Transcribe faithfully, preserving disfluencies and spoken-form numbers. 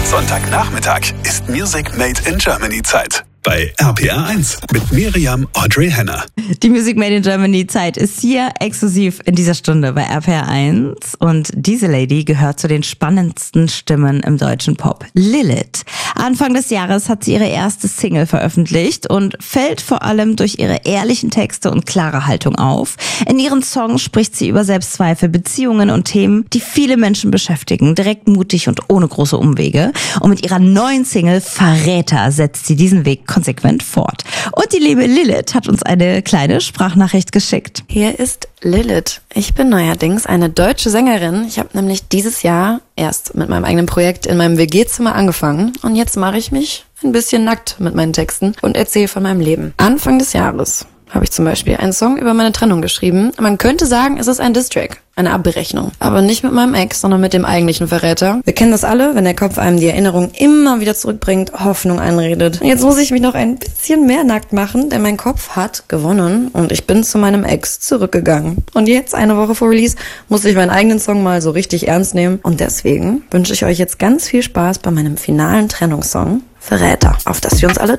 Sonntagnachmittag ist Music Made in Germany Zeit. Bei R P R eins mit Miriam Audrey Henner. Die Music Made in Germany Zeit ist hier exklusiv in dieser Stunde bei R P R eins. Und diese Lady gehört zu den spannendsten Stimmen im deutschen Pop. Lilith. Anfang des Jahres hat sie ihre erste Single veröffentlicht und fällt vor allem durch ihre ehrlichen Texte und klare Haltung auf. In ihren Songs spricht sie über Selbstzweifel, Beziehungen und Themen, die viele Menschen beschäftigen. Direkt, mutig und ohne große Umwege. Und mit ihrer neuen Single Verräter setzt sie diesen Weg konsequent fort. Und die liebe Lilith hat uns eine kleine Sprachnachricht geschickt. Hier ist Lilith. Ich bin neuerdings eine deutsche Sängerin. Ich habe nämlich dieses Jahr erst mit meinem eigenen Projekt in meinem W G-Zimmer angefangen. Und jetzt mache ich mich ein bisschen nackt mit meinen Texten und erzähle von meinem Leben. Anfang des Jahres habe ich zum Beispiel einen Song über meine Trennung geschrieben. Man könnte sagen, es ist ein Diss-Track, eine Abberechnung. Aber nicht mit meinem Ex, sondern mit dem eigentlichen Verräter. Wir kennen das alle, wenn der Kopf einem die Erinnerung immer wieder zurückbringt, Hoffnung einredet. Und jetzt muss ich mich noch ein bisschen mehr nackt machen, denn mein Kopf hat gewonnen und ich bin zu meinem Ex zurückgegangen. Und jetzt, eine Woche vor Release, muss ich meinen eigenen Song mal so richtig ernst nehmen. Und deswegen wünsche ich euch jetzt ganz viel Spaß bei meinem finalen Trennungssong Verräter, auf dass wir uns alle